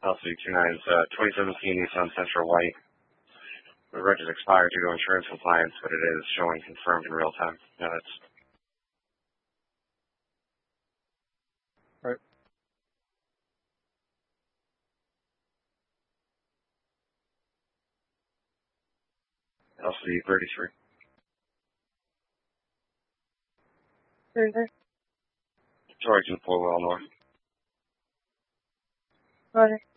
LC29 is 2017 Nissan Sentra White. The reg is expired due to insurance compliance, but it is showing confirmed in real time. Yeah, that's Right. LC33. Thursday. Torrington, Fort Well North. Roger.